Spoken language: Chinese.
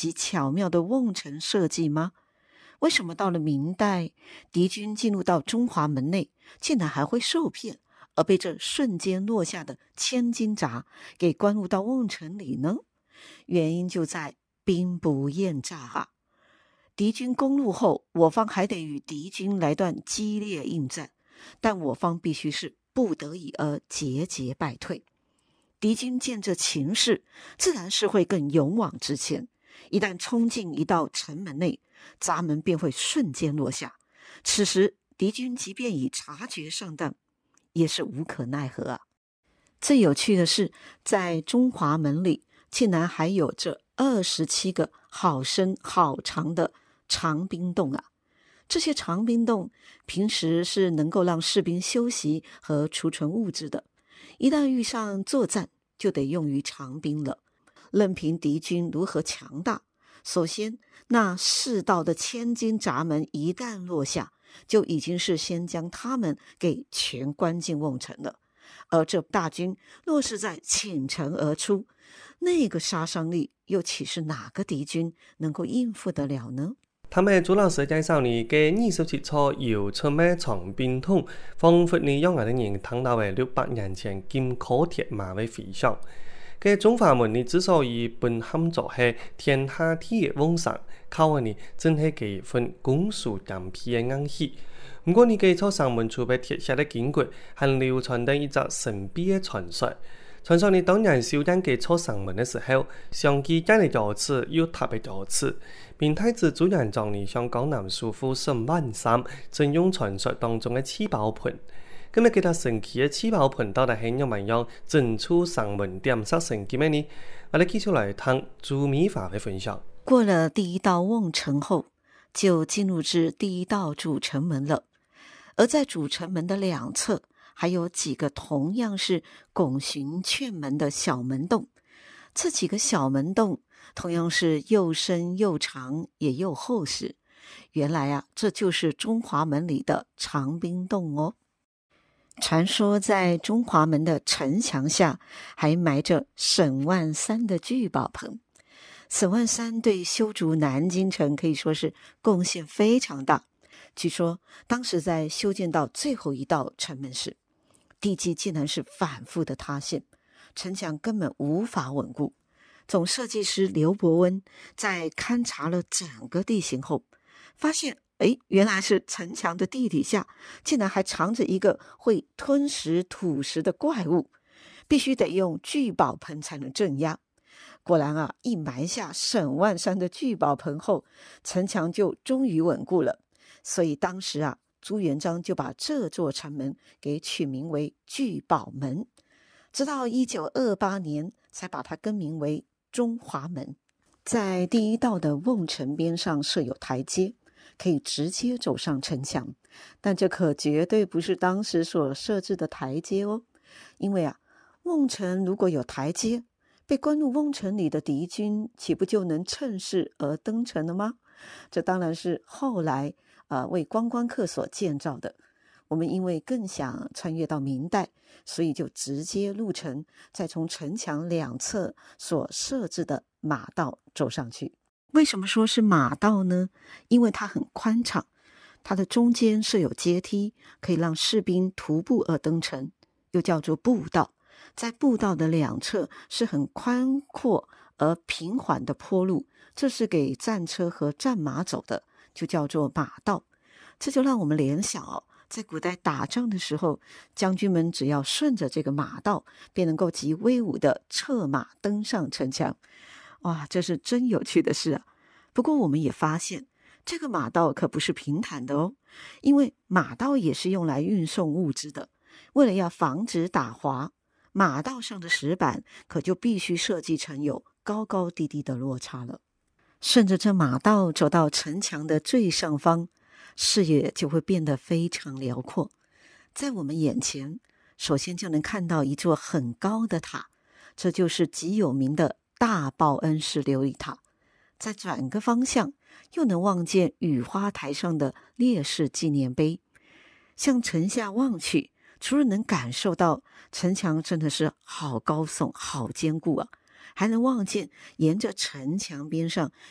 极巧妙的瓮城设计吗？为什么到了明代，敌军进入到中华门内，竟然还会受骗，而被这瞬间落下的千斤闸给关入到瓮城里呢？原因就在兵不厌诈啊！敌军攻入后，我方还得与敌军来段激烈应战，但我方必须是不得已而节节败退。敌军见这情势，自然是会更勇往直前。一旦冲进一道城门内，闸门便会瞬间落下。此时敌军即便已察觉上当，也是无可奈何啊。最有趣的是，在中华门里竟然还有这27个好深好长的长兵洞啊！这些长兵洞平时是能够让士兵休息和储存物质的，一旦遇上作战，就得用于长兵了。任凭敌军如何强大，首先那4道的千斤闸门一旦落下，就已经是先将他们给全关进瓮城了。而这大军若是在倾城而出，那个杀伤力又岂是哪个敌军能够应付得了呢？ 他们主流世界上嘅27座搖出咩長邊通，仿佛你讓人的人睇到為600年前金科鐵馬嘅飛翔。嘅中華門之所以被喊作係天下第一瓮城，靠嘅真係幾份公數嚴皮嘅硬氣。不過嘅座城門處被鐵下嘅經過，還流傳到一則神秘嘅傳說。傳說當年修建嘅座城門嘅時候，上機建嘅多次又特別多次。明太子朱元璋向江南叔父沈萬三贈用傳說當中嘅七寶盆。咁其他神奇嘅七寶盆到底係點樣整出城門點殺神奇咩呢？我哋繼續來聽朱米法嘅分享。 過了第一道瓮城後，就進入至第一道主城門了。而在主城門的兩側，還有幾個同樣是拱形券門的小門洞。這幾個小門洞同樣是又深又長，也又厚實。原來啊，這就是中華門裡的長兵洞哦。傳說在中華門的城牆下還埋着沈萬三的聚寶盆。沈萬三對修築南京城可以說是貢獻非常大。據說當時在修建到最後一道城門時，地基竟然是反覆的塌陷，城牆根本無法穩固。總設計師劉伯溫在勘察了整個地形後，發現原來是城牆的地底下竟然還藏着一個會吞食土石的怪物，必須得用聚寶盆才能鎮壓。果然啊，一埋下沈萬三的聚寶盆後，城牆就終於穩固了。所以當時啊，朱元璋就把這座城門給取名為聚寶門，直到1928年才把它更名為中華門。在第一道的瓮城邊上設有台階，可以直接走上城牆，但這可絕對不是當時所設置的台階哦。因為啊，瓮城如果有台階，被關入瓮城裡的敵軍豈不就能趁勢而登城了嗎？這當然是後來為觀光客所建造的。我們因為更想穿越到明代，所以就直接入城，再從城牆兩側所設置的馬道走上去。為什麼說是馬道呢？因為它很寬敞，它的中間設有階梯，可以讓士兵徒步而登城，又叫做步道。在步道的兩側是很寬闊而平緩的坡路，這是給戰車和戰馬走的，就叫做馬道。這就讓我們聯想在古代打仗的時候，將軍們只要順着這個馬道，便能夠極威武的策馬登上城牆。哇，這是真有趣的事啊！不過我們也發現，這個馬道可不是平坦的哦，因為馬道也是用來運送物資的。為了要防止打滑，馬道上的石板可就必須設計成有高高低低的落差了。順着這馬道走到城牆的最上方，視野就會變得非常遼闊。在我們眼前，首先就能看到一座很高的塔，這就是極有名的大報恩式琉璃塔。再轉個方向，又能望見雨花台上的烈士紀念碑。向城下望去，除了能感受到城牆真的是好高聳、好堅固啊，還能望見沿着城牆邊上